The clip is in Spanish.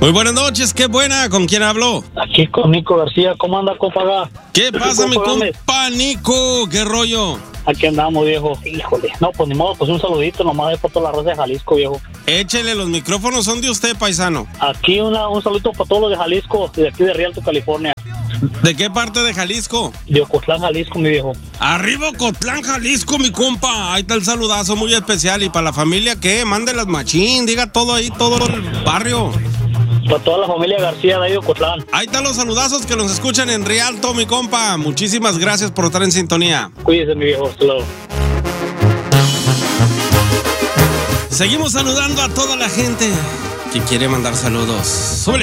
Muy buenas noches, qué buena, ¿con quién hablo? Aquí con Nico García, ¿cómo anda, compa? ¿Qué pasa, mi compa Nico? ¿Qué rollo? Aquí andamos, viejo. Híjole, no, pues ni modo, pues un saludito nomás de por toda la raza de Jalisco, viejo. Échele, los micrófonos son de usted, paisano. Aquí un saludito para todos los de Jalisco, de aquí de Rialto, California. ¿De qué parte de Jalisco? De Ocotlán, Jalisco, mi viejo. Arriba Ocotlán, Jalisco, mi compa. Ahí está el saludazo muy especial. ¿Y para la familia qué? Mande las machín, diga todo ahí, todo el barrio. Para toda la familia García de ahí de Ocotlán. Ahí están los saludazos que nos escuchan en Rialto, mi compa. Muchísimas gracias por estar en sintonía. Cuídese, mi viejo. Hasta luego. Seguimos saludando a toda la gente que quiere mandar saludos. ¡Súbele!